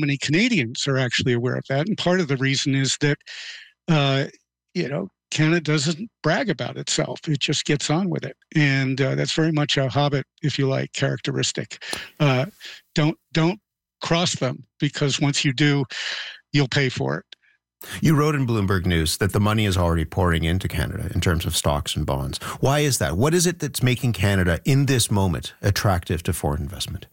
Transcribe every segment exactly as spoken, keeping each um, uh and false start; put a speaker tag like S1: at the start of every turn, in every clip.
S1: many Canadians are actually aware of that. And part of the reason is that, uh, you know, Canada doesn't brag about itself. It just gets on with it. And uh, that's very much a Hobbit, if you like, characteristic. Uh, don't don't cross them, because once you do, you'll pay for it.
S2: You wrote in Bloomberg News that the money is already pouring into Canada in terms of stocks and bonds. Why is that? What is it that's making Canada in this moment attractive to foreign investment?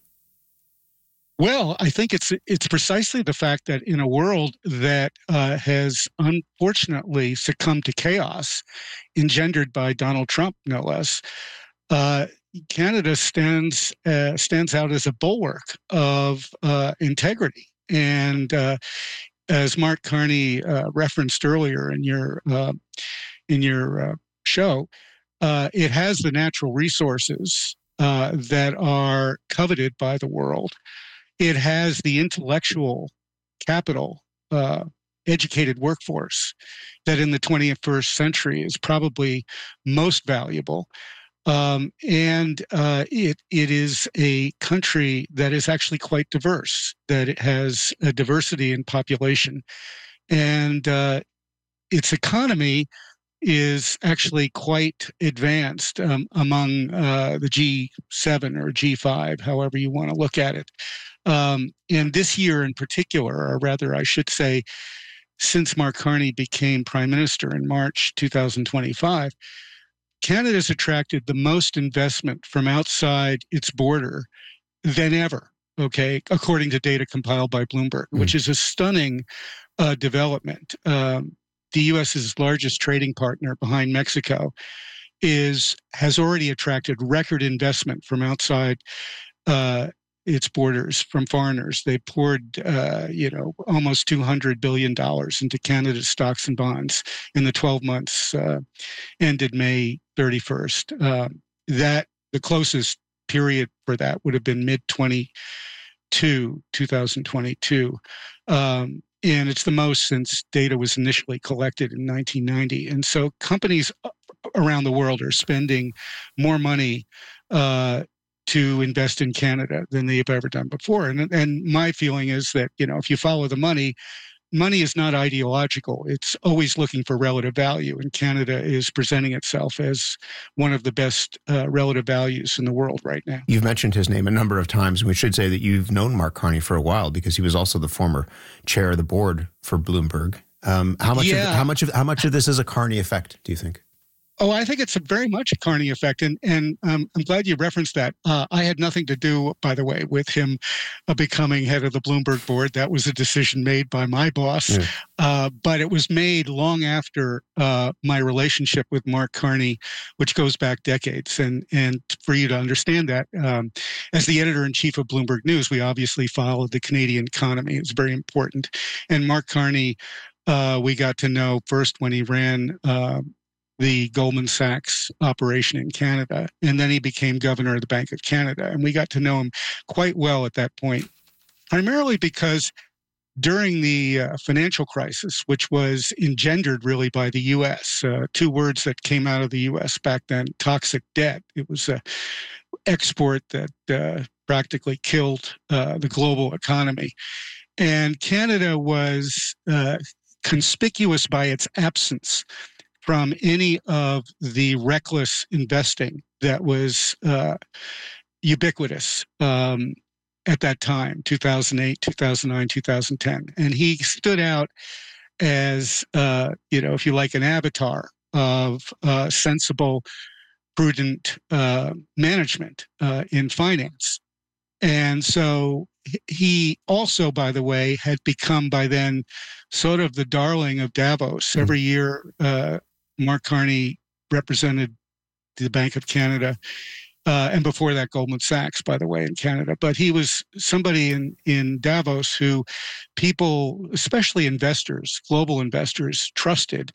S1: Well, I think it's it's precisely the fact that in a world that uh, has unfortunately succumbed to chaos, engendered by Donald Trump, no less, uh, Canada stands uh, stands out as a bulwark of uh, integrity. And uh, as Mark Carney uh, referenced earlier in your uh, in your uh, show, uh, it has the natural resources uh, that are coveted by the world. It has the intellectual capital, uh, educated workforce that in the twenty-first century is probably most valuable. Um, and uh, it it is a country that is actually quite diverse, that it has a diversity in population. And uh, its economy is actually quite advanced um, among uh, the G seven or G five, however you want to look at it. Um, and this year in particular, or rather I should say, since Mark Carney became prime minister in March two thousand twenty-five, Canada has attracted the most investment from outside its border than ever, okay, according to data compiled by Bloomberg, mm. which is a stunning uh, development. Um, the U S's largest trading partner behind Mexico is has already attracted record investment from outside uh, its borders, from foreigners. They poured, uh, you know, almost two hundred billion dollars into Canada's stocks and bonds in the twelve months uh, ended May thirty-first. Um, that the closest period for that would have been mid twenty-two, two thousand twenty-two. Um, and it's the most since data was initially collected in nineteen ninety. And so companies around the world are spending more money uh, to invest in Canada than they've ever done before. And, and my feeling is that, you know, if you follow the money, money is not ideological. It's always looking for relative value. And Canada is presenting itself as one of the best uh, relative values in the world right now.
S2: You've mentioned his name a number of times. And we should say that you've known Mark Carney for a while because he was also the former chair of the board for Bloomberg. Um, how much
S1: yeah.
S2: of, how much of, how much of this is a Carney effect, do you think?
S1: Oh, I think it's a very much a Carney effect, and and um, I'm glad you referenced that. Uh, I had nothing to do, by the way, with him uh, becoming head of the Bloomberg board. That was a decision made by my boss, yeah. uh, but it was made long after uh, my relationship with Mark Carney, which goes back decades. And and for you to understand that, um, as the editor-in-chief of Bloomberg News, we obviously followed the Canadian economy. It was very important. And Mark Carney, uh, we got to know first when he ran Uh, the Goldman Sachs operation in Canada. And then he became governor of the Bank of Canada. And we got to know him quite well at that point, primarily because during the uh, financial crisis, which was engendered really by the U S, uh, two words that came out of the U S back then, toxic debt. It was an export that uh, practically killed uh, the global economy. And Canada was uh, conspicuous by its absence from any of the reckless investing that was uh, ubiquitous um, at that time, two thousand eight, two thousand nine, two thousand ten. And he stood out as, uh, you know, if you like, an avatar of uh, sensible, prudent uh, management uh, in finance. And so he also, by the way, had become by then sort of the darling of Davos. Every year, uh, Mark Carney represented the Bank of Canada, uh, and before that, Goldman Sachs, by the way, in Canada. But he was somebody in, in Davos who people, especially investors, global investors, trusted.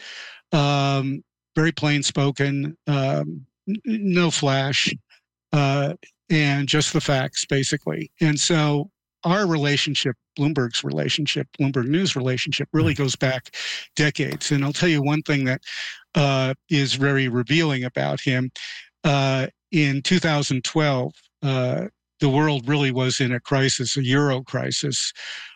S1: Um, very plain-spoken, um, n- no flash, uh, and just the facts, basically. And so our relationship, Bloomberg's relationship, Bloomberg News relationship, really goes back decades. And I'll tell you one thing that uh, is very revealing about him. Uh, in two thousand twelve, uh, the world really was in a crisis, a euro crisis.